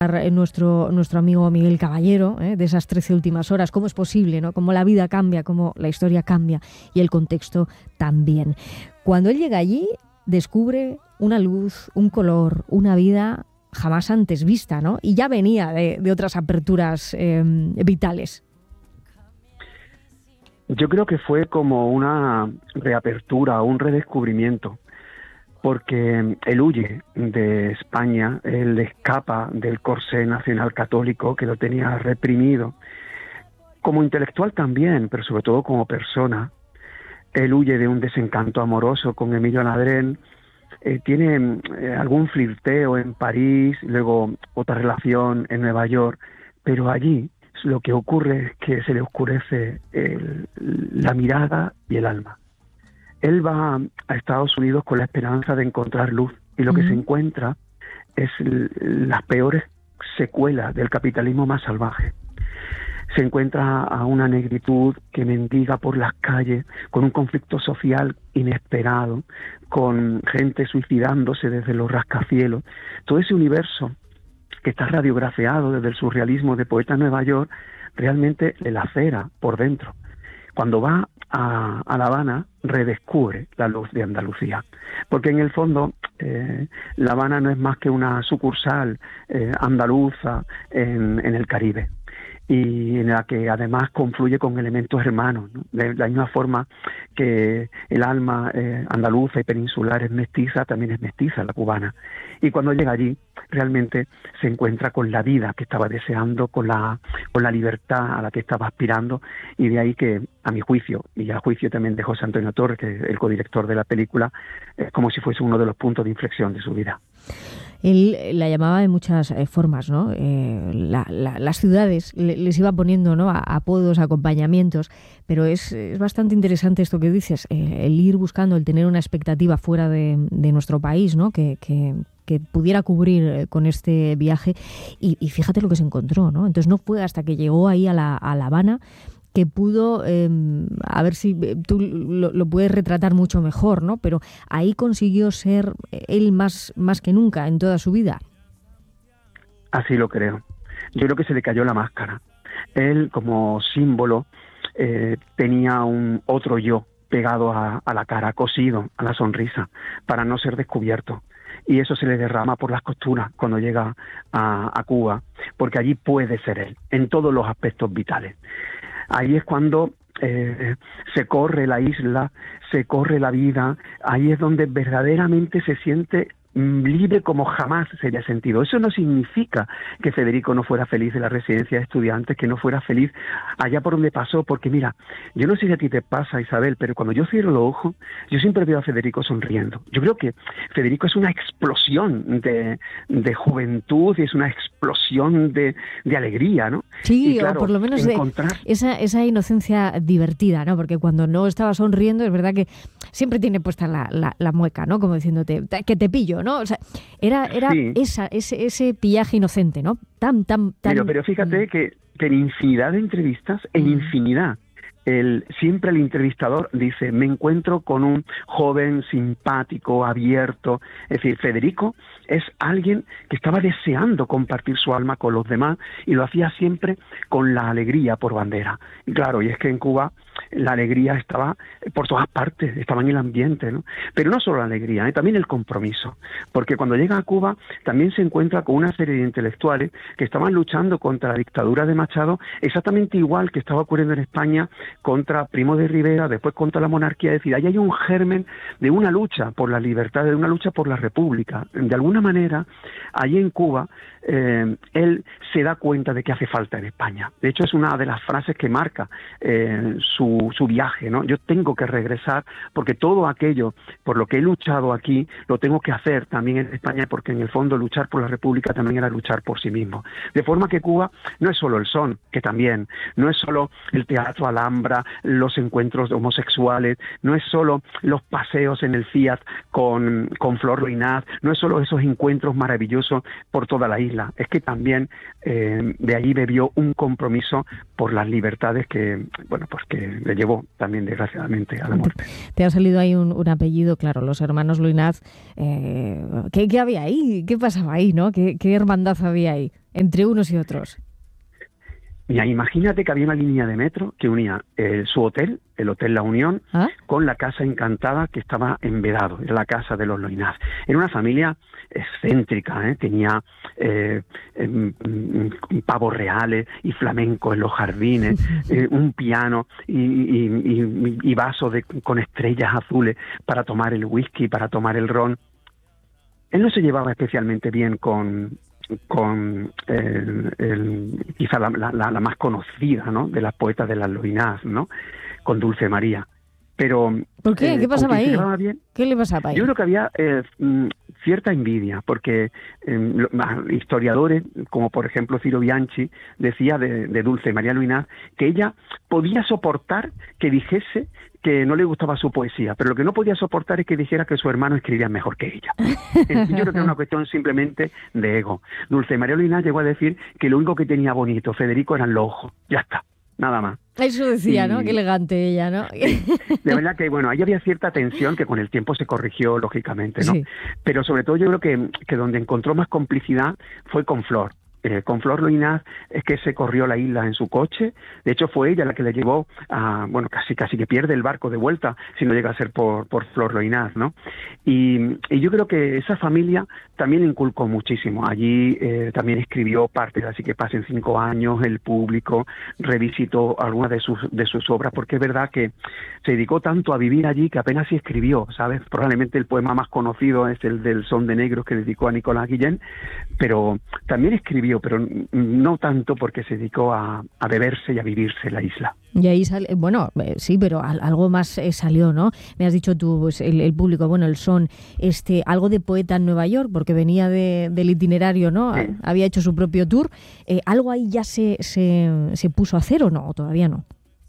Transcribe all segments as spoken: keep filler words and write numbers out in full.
Nuestro, nuestro amigo Miguel Caballero, ¿eh? de esas trece últimas horas, cómo es posible, ¿no? Cómo la vida cambia, cómo la historia cambia y el contexto también. Cuando él llega allí, descubre una luz, un color, una vida jamás antes vista, ¿no? Y ya venía de, de otras aperturas eh, vitales. Yo creo que fue como una reapertura, un redescubrimiento, porque él huye de España, él escapa del corsé nacional católico que lo tenía reprimido, como intelectual también, pero sobre todo como persona. Él huye de un desencanto amoroso con Emilio Ladrén, eh, tiene eh, algún flirteo en París, luego otra relación en Nueva York, pero allí lo que ocurre es que se le oscurece el, la mirada y el alma. Él va a Estados Unidos con la esperanza de encontrar luz y lo uh-huh. que se encuentra es las peores secuelas del capitalismo más salvaje. Se encuentra a una negritud que mendiga por las calles, con un conflicto social inesperado, con gente suicidándose desde los rascacielos. Todo ese universo que está radiografiado desde el surrealismo de Poeta en Nueva York, realmente le lacera por dentro. Cuando va a, a La Habana, redescubre la luz de Andalucía, porque en el fondo eh, La Habana no es más que una sucursal eh, andaluza en, en el Caribe, y en la que además confluye con elementos hermanos, ¿no? De la misma forma que el alma eh, andaluza y peninsular es mestiza, también es mestiza la cubana. Y cuando llega allí, realmente se encuentra con la vida que estaba deseando, con la, con la libertad a la que estaba aspirando, y de ahí que, a mi juicio, y al juicio también de José Antonio Torres, que es el codirector de la película, es como si fuese uno de los puntos de inflexión de su vida. Él la llamaba de muchas eh, formas, ¿no? Eh, la, la, las ciudades le, les iba poniendo, ¿no? A, apodos, acompañamientos, pero es, es bastante interesante esto que dices, eh, el ir buscando, el tener una expectativa fuera de, de nuestro país, ¿no? Que, que, que pudiera cubrir con este viaje, y, y fíjate lo que se encontró, ¿no? Entonces no fue hasta que llegó ahí a La, a La Habana que pudo, eh, a ver si tú lo, lo puedes retratar mucho mejor, ¿no? Pero ahí consiguió ser él más, más que nunca en toda su vida. Así lo creo. Yo creo que se le cayó la máscara. Él, como símbolo, eh, tenía un otro yo pegado a, a la cara, cosido a la sonrisa, para no ser descubierto. Y eso se le derrama por las costuras cuando llega a, a Cuba, porque allí puede ser él, en todos los aspectos vitales. Ahí es cuando eh, se corre la isla, se corre la vida, ahí es donde verdaderamente se siente libre como jamás se había sentido. Eso no significa que Federico no fuera feliz en la residencia de estudiantes, que no fuera feliz allá por donde pasó, porque mira, yo no sé si a ti te pasa, Isabel, pero cuando yo cierro los ojos, yo siempre veo a Federico sonriendo. Yo creo que Federico es una explosión de, de juventud y es una explosión de, de alegría, ¿no? Sí, y claro, o por lo menos encontrar... de esa, esa inocencia divertida, ¿no? Porque cuando no estaba sonriendo, es verdad que siempre tiene puesta la, la, la mueca, ¿no? Como diciéndote, que te pillo, ¿no? O sea, era, era sí. esa, ese, ese pillaje inocente, ¿no? Tan, tan, tan... Pero, pero fíjate que, que en infinidad de entrevistas, en mm. infinidad, el, siempre el entrevistador dice, me encuentro con un joven simpático, abierto. Es decir, Federico es alguien que estaba deseando compartir su alma con los demás y lo hacía siempre con la alegría por bandera. Y claro, y es que en Cuba la alegría estaba por todas partes, estaba en el ambiente, ¿no? Pero no solo la alegría, ¿eh? También el compromiso, porque cuando llega a Cuba también se encuentra con una serie de intelectuales que estaban luchando contra la dictadura de Machado, exactamente igual que estaba ocurriendo en España contra Primo de Rivera, después contra la monarquía. Es decir, ahí hay un germen de una lucha por la libertad, de una lucha por la república. De alguna manera, allí en Cuba, eh, él se da cuenta de que hace falta en España. De hecho, es una de las frases que marca eh, su, su viaje, ¿no? Yo tengo que regresar porque todo aquello por lo que he luchado aquí, lo tengo que hacer también en España, porque en el fondo luchar por la república también era luchar por sí mismo. De forma que Cuba no es solo el son, que también, no es solo el teatro Alhambra, los encuentros homosexuales, no es solo los paseos en el Fiat con, con Flor Ruinaz, no es solo esos encuentros maravillosos por toda la isla, es que también eh, de allí bebió un compromiso por las libertades que, bueno, pues que le llevó también, desgraciadamente, a la muerte. Te ha salido ahí un, un apellido, claro, los hermanos Loynaz. Eh, ¿qué, ¿Qué había ahí? ¿Qué pasaba ahí, no? ¿Qué, qué hermandad había ahí entre unos y otros? Mira, imagínate que había una línea de metro que unía eh, su hotel, el Hotel La Unión, ¿Ah? con la Casa Encantada que estaba en Vedado, era la casa de los Loynaz. Era una familia excéntrica, ¿eh? Tenía eh, eh, pavos reales y flamenco en los jardines, eh, un piano y, y, y, y vasos de, con estrellas azules para tomar el whisky, para tomar el ron. Él no se llevaba especialmente bien con... con el, el, quizá la, la, la más conocida, ¿no?, de las poetas de las Loynaz, ¿no?, con Dulce María. Pero ¿por qué? Eh, ¿Qué pasaba ahí? Bien, ¿Qué le pasaba ahí? Yo creo que había eh, cierta envidia, porque eh, historiadores, como por ejemplo Ciro Bianchi, decía de, de Dulce María Loynaz que ella podía soportar que dijese que no le gustaba su poesía, pero lo que no podía soportar es que dijera que su hermano escribía mejor que ella. Yo creo que era una cuestión simplemente de ego. Dulce María Loynaz llegó a decir que lo único que tenía bonito Federico eran los ojos, ya está, nada más. Eso decía, y, ¿no? Qué elegante ella, ¿no? De verdad que, bueno, ahí había cierta tensión que con el tiempo se corrigió, lógicamente, ¿no? Sí. Pero sobre todo yo creo que, que donde encontró más complicidad fue con Flor. Eh, con Flor Loynaz es que se corrió la isla en su coche. De hecho fue ella la que le llevó a, bueno, casi casi que pierde el barco de vuelta si no llega a ser por, por Flor Loynaz, ¿no? Y, y yo creo que esa familia también le inculcó muchísimo. Allí eh, también escribió parte, así que pasen cinco años, el público revisitó algunas de sus de sus obras, porque es verdad que se dedicó tanto a vivir allí que apenas sí escribió, ¿sabes? Probablemente el poema más conocido es el del Son de Negros que dedicó a Nicolás Guillén, pero también escribió, pero no tanto porque se dedicó a, a beberse y a vivirse la isla. Y ahí sale, bueno, eh, sí, pero al, algo más eh, salió, ¿no? Me has dicho tú, pues, el, el público, bueno, el Son, este, algo de poeta en Nueva York, porque venía de, del itinerario, ¿no? Sí. Había hecho su propio tour. Eh, ¿Algo ahí ya se, se, se puso a hacer o no? ¿O todavía no?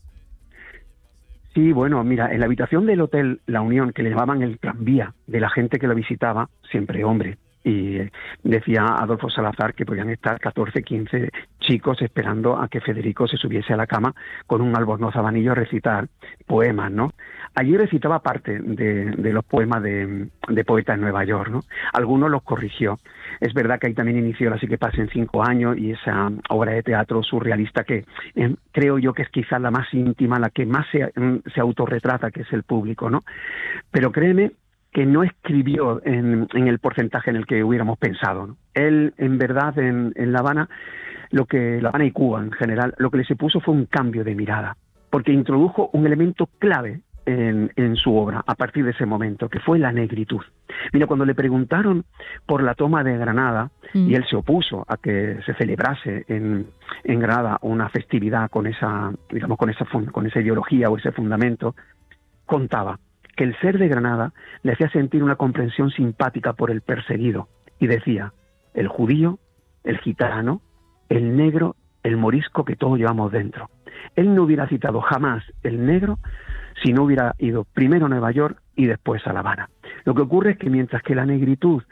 Sí, bueno, mira, en la habitación del Hotel La Unión, que le llamaban el tranvía de la gente que lo visitaba, siempre hombre, y decía Adolfo Salazar que podían estar catorce, quince chicos esperando a que Federico se subiese a la cama con un albornoz habanillo a recitar poemas, ¿no? Allí recitaba parte de, de los poemas de, de poetas en Nueva York, ¿no? Algunos los corrigió. Es verdad que ahí también inició la Así que pasen cinco años y esa obra de teatro surrealista que eh, creo yo que es quizás la más íntima, la que más se, se autorretrata, que es el público, ¿no? Pero créeme que no escribió en, en el porcentaje en el que hubiéramos pensado, ¿no? Él, en verdad, en, en La Habana, lo que La Habana y Cuba en general, lo que le se puso fue un cambio de mirada, porque introdujo un elemento clave en, en su obra a partir de ese momento, que fue la negritud. Mira, cuando le preguntaron por la toma de Granada, mm. y él se opuso a que se celebrase en, en Granada una festividad con esa, digamos, con esa, con esa ideología o ese fundamento, contaba que el ser de Granada le hacía sentir una comprensión simpática por el perseguido, y decía, el judío, el gitano, el negro, el morisco que todos llevamos dentro. Él no hubiera citado jamás el negro si no hubiera ido primero a Nueva York y después a La Habana. Lo que ocurre es que mientras que la negritud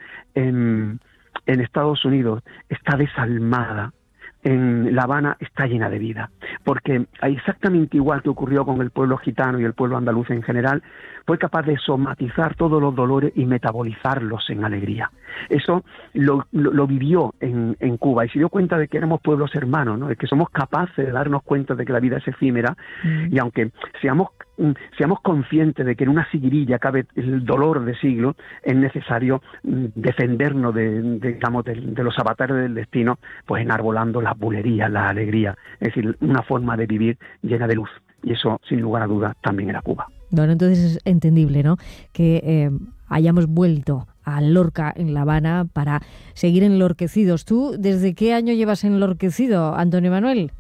en, en Estados Unidos está desalmada, en La Habana está llena de vida, porque exactamente igual que ocurrió con el pueblo gitano y el pueblo andaluz en general, fue capaz de somatizar todos los dolores y metabolizarlos en alegría. Eso lo, lo, lo vivió en, en Cuba y se dio cuenta de que éramos pueblos hermanos, ¿no? De que somos capaces de darnos cuenta de que la vida es efímera, mm. y aunque seamos seamos conscientes de que en una siguirilla cabe el dolor de siglos, es necesario defendernos de, de, digamos, de, de los avatares del destino, pues enarbolando las bulerías, la alegría, es decir, una forma de vivir llena de luz. Y eso, sin lugar a dudas, también era Cuba. Bueno, entonces es entendible, ¿no?, que eh, hayamos vuelto a Lorca en La Habana para seguir enlorquecidos. ¿Tú desde qué año llevas enlorquecido, Antonio Manuel?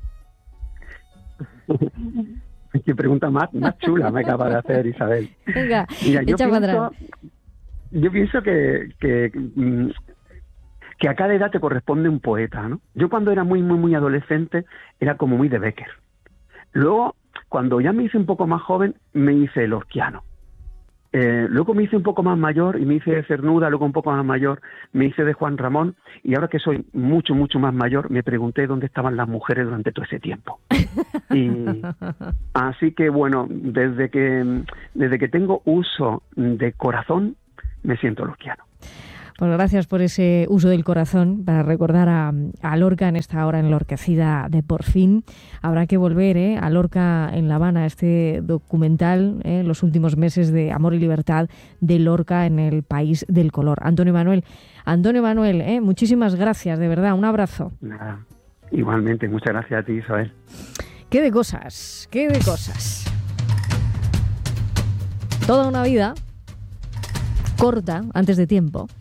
Qué pregunta más, más chula me acaba de hacer Isabel. Venga, Mira, yo echa pienso, para atrás. Yo pienso que, que, que a cada edad te corresponde un poeta, ¿no? Yo cuando era muy, muy, muy adolescente era como muy de Becker. Luego, cuando ya me hice un poco más joven, me hice lorquiano. Eh, luego me hice un poco más mayor y me hice de Cernuda, luego un poco más mayor me hice de Juan Ramón, y ahora que soy mucho, mucho más mayor, me pregunté dónde estaban las mujeres durante todo ese tiempo. Y así que bueno, desde que desde que tengo uso de corazón, me siento lorquiano. Pues gracias por ese uso del corazón para recordar a, a Lorca en esta hora enlorquecida de Por Fin. Habrá que volver ¿eh? a Lorca en La Habana, este documental, ¿eh? los últimos meses de amor y libertad de Lorca en el país del color. Antonio Manuel, Antonio Manuel, ¿eh? muchísimas gracias, de verdad, un abrazo. Nada, igualmente, muchas gracias a ti, Isabel. Qué de cosas, qué de cosas. Toda una vida corta, antes de tiempo,